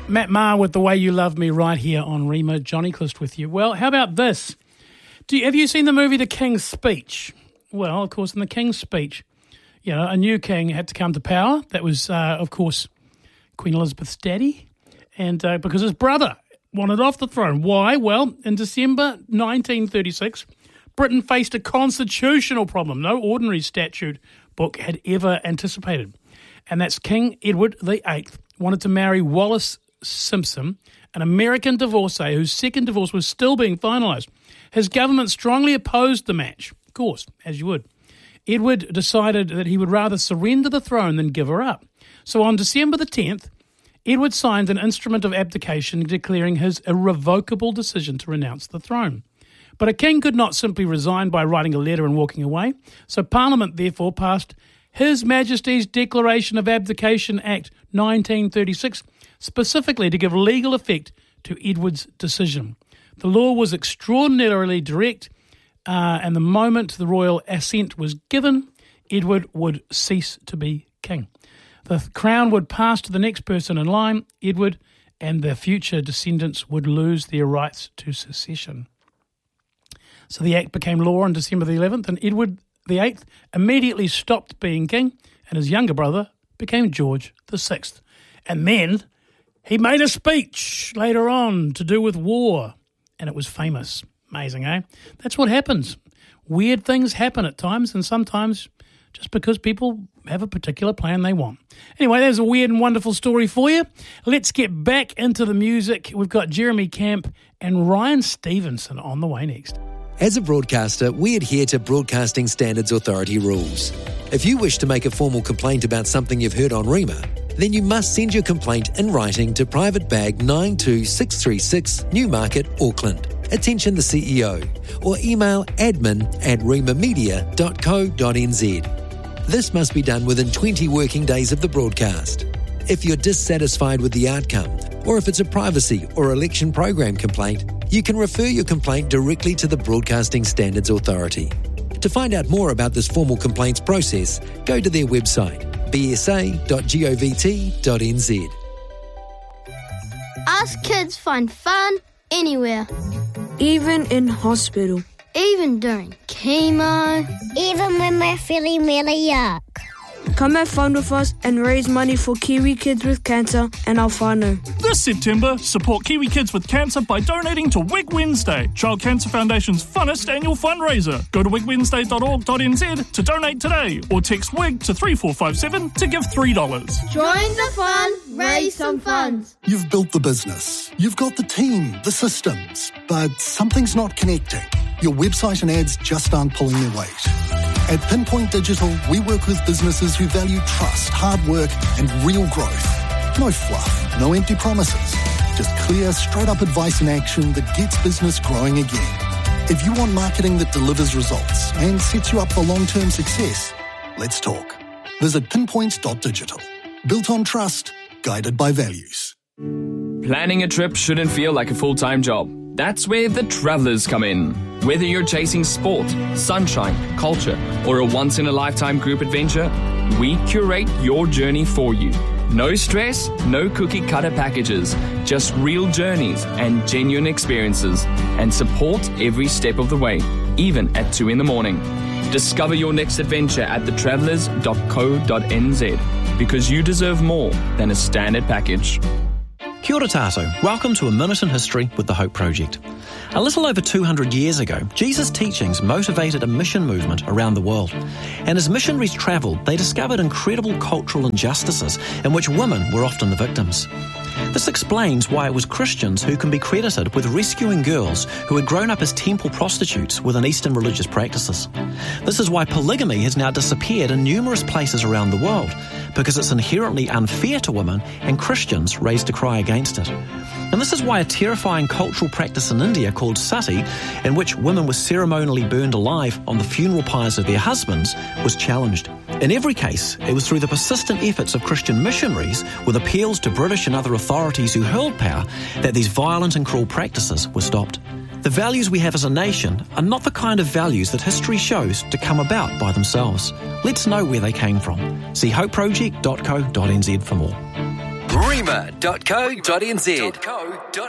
Matt Maher with The Way You Love Me right here on Rima. Johnny Clist with you. Well, how about this? Have you seen the movie The King's Speech? Well, of course, in The King's Speech, you know, a new king had to come to power. That was, of course, Queen Elizabeth's daddy, and because his brother wanted off the throne. Why? Well, in December 1936, Britain faced a constitutional problem no ordinary statute book had ever anticipated. And that's King Edward VIII wanted to marry Wallis Simpson, an American divorcee whose second divorce was still being finalised. His government strongly opposed the match, of course, as you would. Edward decided that he would rather surrender the throne than give her up. So on December the 10th, Edward signed an instrument of abdication declaring his irrevocable decision to renounce the throne. But a king could not simply resign by writing a letter and walking away, so Parliament therefore passed His Majesty's Declaration of Abdication Act 1936, specifically to give legal effect to Edward's decision. The law was extraordinarily direct, and the moment the royal assent was given, Edward would cease to be king. The crown would pass to the next person in line, Edward, and their future descendants would lose their rights to succession. So the act became law on December the 11th, and Edward VIII immediately stopped being king, and his younger brother became George VI. And then he made a speech later on to do with war, and it was famous. Amazing, eh? That's what happens. Weird things happen at times, and sometimes just because people have a particular plan they want. Anyway, there's a weird and wonderful story for you. Let's get back into the music. We've got Jeremy Camp and Ryan Stevenson on the way next. As a broadcaster, we adhere to Broadcasting Standards Authority rules. If you wish to make a formal complaint about something you've heard on Rima, then you must send your complaint in writing to Private Bag 92636 Newmarket, Auckland. Attention the CEO, or email admin@rimamedia.co.nz. This must be done within 20 working days of the broadcast. If you're dissatisfied with the outcome, or if it's a privacy or election program complaint, you can refer your complaint directly to the Broadcasting Standards Authority. To find out more about this formal complaints process, go to their website, bsa.govt.nz. Us kids find fun anywhere. Even in hospital. Even during chemo. Even when we're feeling really yuck. Come have fun with us and raise money for Kiwi Kids with Cancer and our whānau. This September, support Kiwi Kids with Cancer by donating to Wig Wednesday, Child Cancer Foundation's funnest annual fundraiser. Go to wigwednesday.org.nz to donate today or text WIG to 3457 to give $3. Join the fun, raise some funds. You've built the business, you've got the team, the systems, but something's not connecting. Your website and ads just aren't pulling their weight. At Pinpoint Digital, we work with businesses who value trust, hard work, and real growth. No fluff, no empty promises. Just clear, straight-up advice and action that gets business growing again. If you want marketing that delivers results and sets you up for long-term success, let's talk. Visit pinpoint.digital. Built on trust, guided by values. Planning a trip shouldn't feel like a full-time job. That's where the Travellers come in. Whether you're chasing sport, sunshine, culture, or a once-in-a-lifetime group adventure, we curate your journey for you. No stress, no cookie-cutter packages, just real journeys and genuine experiences, and support every step of the way, even at 2 a.m. Discover your next adventure at thetravellers.co.nz, because you deserve more than a standard package. Kia ora tātou. Welcome to A Minute in History with the Hope Project. A little over 200 years ago, Jesus' teachings motivated a mission movement around the world. And as missionaries travelled, they discovered incredible cultural injustices in which women were often the victims. This explains why it was Christians who can be credited with rescuing girls who had grown up as temple prostitutes within Eastern religious practices. This is why polygamy has now disappeared in numerous places around the world, because it's inherently unfair to women, and Christians raised a cry against it. And this is why a terrifying cultural practice in India called sati, in which women were ceremonially burned alive on the funeral pyres of their husbands, was challenged. In every case, it was through the persistent efforts of Christian missionaries, with appeals to British and other authorities who held power, that these violent and cruel practices were stopped. The values we have as a nation are not the kind of values that history shows to come about by themselves. Let's know where they came from. See hopeproject.co.nz for more. rema.co.nz.